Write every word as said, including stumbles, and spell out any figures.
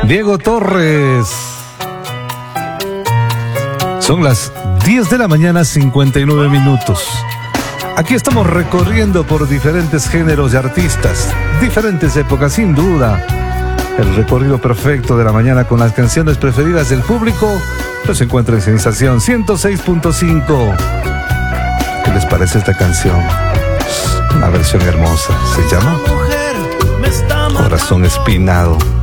Diego Torres. Son las diez de la mañana, cincuenta y nueve minutos. Aquí estamos recorriendo por diferentes géneros de artistas, diferentes épocas, sin duda. El recorrido perfecto de la mañana con las canciones preferidas del público los encuentra en Sensación ciento seis punto cinco. ¿Qué les parece esta canción? Una versión hermosa. Se llama Corazón Espinado.